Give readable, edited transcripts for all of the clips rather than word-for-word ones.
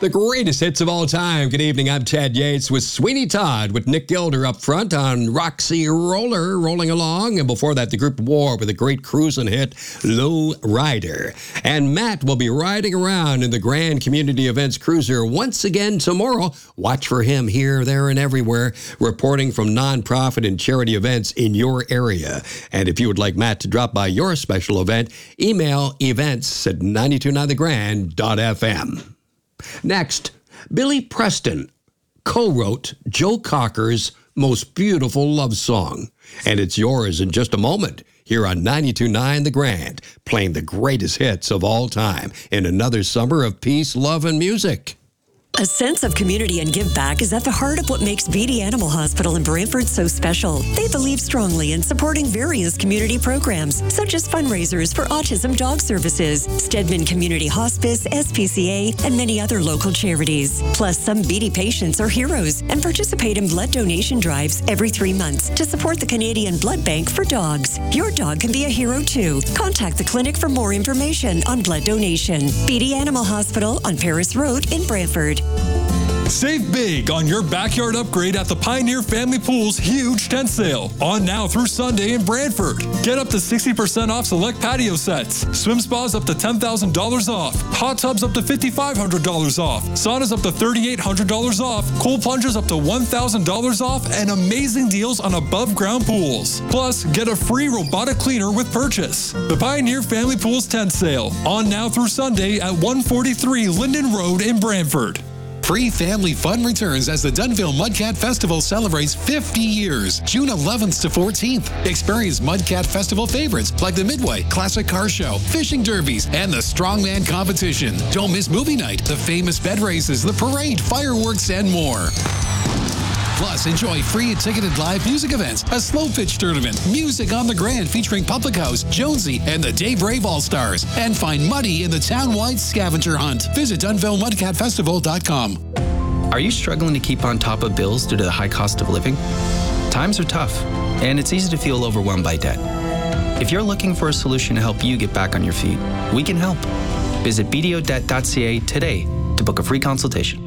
The greatest hits of all time. Good evening, I'm Ted Yates with Sweeney Todd with Nick Gilder up front on Roxy Roller, rolling along. And before that, the group War with a great cruising hit, Low Rider. And Matt will be riding around in the Grand Community Events Cruiser once again tomorrow. Watch for him here, there, and everywhere, reporting from nonprofit and charity events in your area. And if you would like Matt to drop by your special event, email events@929thegrand.fm. Next, Billy Preston co-wrote Joe Cocker's most beautiful love song. And it's yours in just a moment here on 92.9 The Grand, playing the greatest hits of all time in another summer of peace, love, and music. A sense of community and give back is at the heart of what makes Beatty Animal Hospital in Brantford so special. They believe strongly in supporting various community programs, such as fundraisers for autism dog services, Stedman Community Hospice, SPCA, and many other local charities. Plus, some Beatty patients are heroes and participate in blood donation drives every 3 months to support the Canadian Blood Bank for dogs. Your dog can be a hero too. Contact the clinic for more information on blood donation. Beatty Animal Hospital on Paris Road in Brantford. Save big on your backyard upgrade at the Pioneer Family Pool's huge tent sale. On now through Sunday in Brantford. Get up to 60% off select patio sets. Swim spas up to $10,000 off. Hot tubs up to $5,500 off. Saunas up to $3,800 off. Cool plungers up to $1,000 off. And amazing deals on above ground pools. Plus, get a free robotic cleaner with purchase. The Pioneer Family Pool's tent sale. On now through Sunday at 143 Linden Road in Brantford. Free family fun returns as the Dunville Mudcat Festival celebrates 50 years, June 11th to 14th. Experience Mudcat Festival favorites like the Midway Classic Car Show, Fishing Derbies, and the Strongman Competition. Don't miss movie night, the famous bed races, the parade, fireworks, and more. Plus, enjoy free ticketed live music events, a slow pitch tournament, music on the Grand featuring Public House, Jonesy, and the Dave Rave All-Stars. And find Muddy in the town-wide scavenger hunt. Visit DunvilleMudcatFestival.com. Are you struggling to keep on top of bills due to the high cost of living? Times are tough, and it's easy to feel overwhelmed by debt. If you're looking for a solution to help you get back on your feet, we can help. Visit bdodebt.ca today to book a free consultation.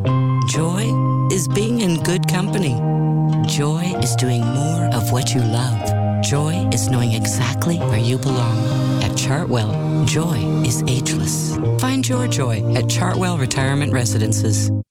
Joy is being in good company. Joy is doing more of what you love. Joy is knowing exactly where you belong. At Chartwell, joy is ageless. Find your joy at Chartwell Retirement Residences.